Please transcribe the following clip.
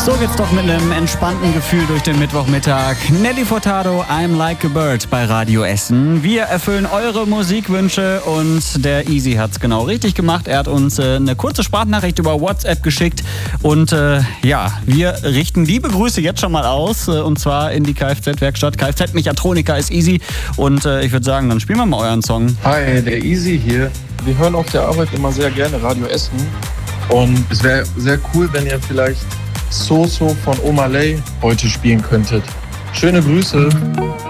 So geht's doch mit einem entspannten Gefühl durch den Mittwochmittag. Nelly Furtado, I'm Like a Bird bei Radio Essen. Wir erfüllen eure Musikwünsche und der Easy hat's genau richtig gemacht. Er hat uns eine kurze Sprachnachricht über WhatsApp geschickt und wir richten liebe Grüße jetzt schon mal aus und zwar in die Kfz-Werkstatt. Kfz-Mechatroniker ist Easy und ich würde sagen, dann spielen wir mal euren Song. Hi, der Easy hier. Wir hören auf der Arbeit immer sehr gerne Radio Essen und es wäre sehr cool, wenn ihr vielleicht So von Omalay heute spielen könntet. Schöne Grüße.